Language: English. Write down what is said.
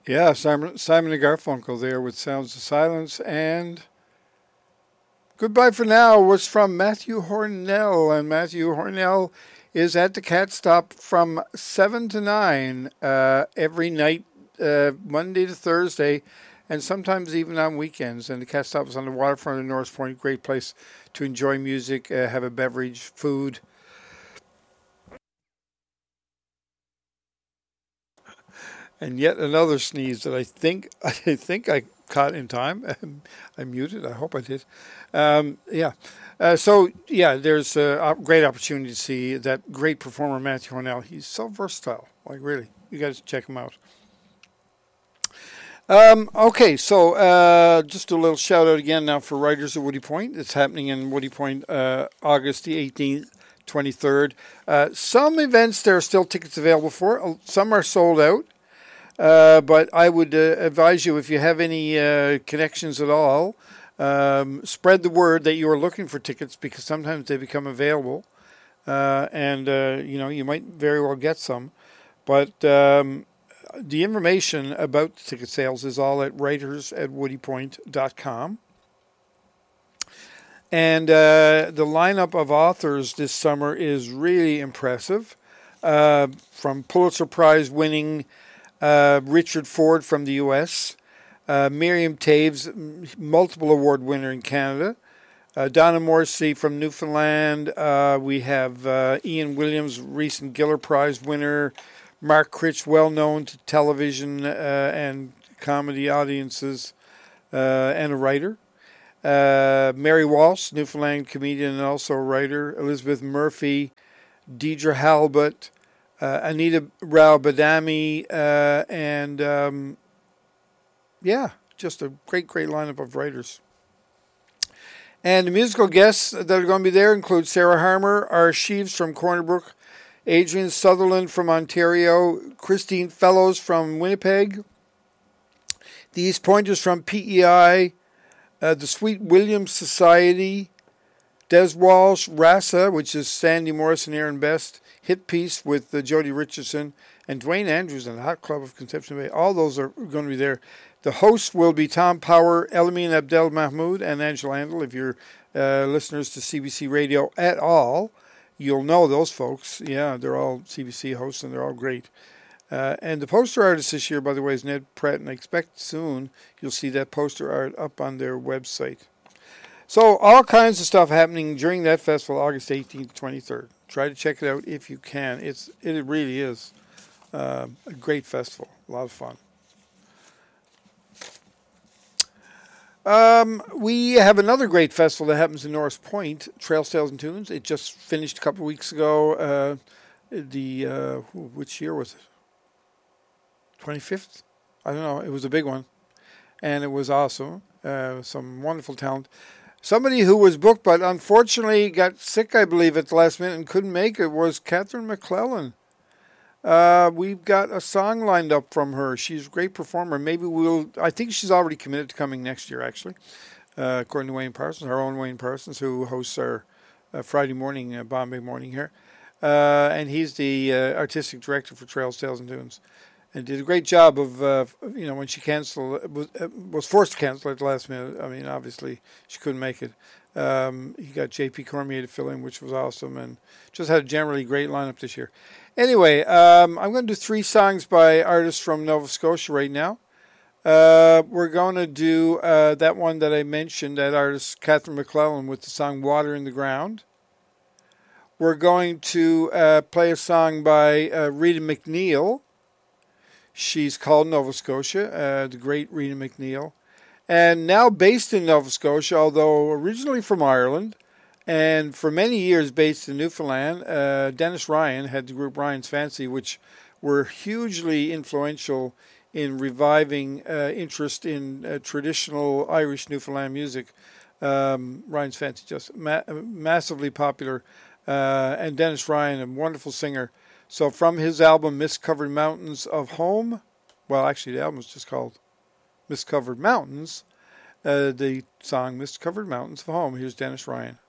Yeah, Simon and Garfunkel there with Sounds of Silence. And Goodbye for Now was from Matthew Hornell. And Matthew Hornell is at the Cat Stop from 7 to 9 every night, Monday to Thursday, and sometimes even on weekends. And the Cat Stop is on the waterfront of North Point. Great place to enjoy music, have a beverage, food. And yet another sneeze that I caught in time. I muted. I hope I did. Yeah. So yeah, there's a great opportunity to see that great performer Matthew Hornell. He's so versatile. Like really, you guys check him out. Okay, so just a little shout out again now for Writers at Woody Point. It's happening in Woody Point August the 18th, 23rd. Some events there are still tickets available for. Some are sold out. But I would advise you, if you have any connections at all, spread the word that you are looking for tickets, because sometimes they become available, and you might very well get some. But the information about ticket sales is all at writersatwoodypoint.com. And the lineup of authors this summer is really impressive. From Pulitzer Prize winning Richard Ford from the U.S., Miriam Taves, multiple award winner in Canada, Donna Morrissey from Newfoundland. We have Ian Williams, recent Giller Prize winner, Mark Critch, well known to television and comedy audiences, and a writer. Mary Walsh, Newfoundland comedian and also a writer. Elizabeth Murphy, Deidre Halbert, Anita Rao Badami, and yeah, just a great lineup of writers. And the musical guests that are going to be there include Sarah Harmer, R. Sheaves from Corner Brook, Adrian Sutherland from Ontario, Christine Fellows from Winnipeg, the East Pointers from PEI, the Sweet Williams Society, Des Walsh, Rasa, which is Sandy Morris and Aaron Best, Hit Piece with Jody Richardson, and Dwayne Andrews and the Hot Club of Conception Bay. All those are going to be there. The hosts will be Tom Power, Elamine Abdel Mahmoud, and Angela Handel. If you're listeners to CBC Radio at all, you'll know those folks. Yeah, they're all CBC hosts, and they're all great. And the poster artist this year, by the way, is Ned Pratt, and I expect soon you'll see that poster art up on their website. So all kinds of stuff happening during that festival, August 18th to 23rd. Try to check it out if you can. It really is a great festival, a lot of fun. We have another great festival that happens in Norris Point, Trails, Tales, and Tunes. It just finished a couple of weeks ago. Which year was it? 25th? I don't know. It was a big one, and it was awesome. Some wonderful talent. Somebody who was booked but unfortunately got sick, I believe, at the last minute and couldn't make it was Catherine McClellan. We've got a song lined up from her. She's a great performer. I think she's already committed to coming next year, actually, according to Wayne Parsons, our own Wayne Parsons, who hosts our Friday morning, Bombay morning here. And he's the artistic director for Trails, Tales, and Tunes. And did a great job of, when she was forced to cancel at the last minute. I mean, obviously, she couldn't make it. He got J.P. Cormier to fill in, which was awesome, and just had a generally great lineup this year. Anyway, I'm going to do 3 songs by artists from Nova Scotia right now. We're going to do that one that I mentioned, that artist Catherine McClellan, with the song Water in the Ground. We're going to play a song by Rita McNeil. She's called Nova Scotia, the great Rita McNeil. And now based in Nova Scotia, although originally from Ireland, and for many years based in Newfoundland. Dennis Ryan had the group Ryan's Fancy, which were hugely influential in reviving interest in traditional Irish Newfoundland music. Ryan's Fancy, just massively popular. And Dennis Ryan, a wonderful singer. So from his album Mist-Covered Mountains of Home, well, actually the album is just called Mist-Covered Mountains, the song Mist-Covered Mountains of Home. Here's Dennis Ryan.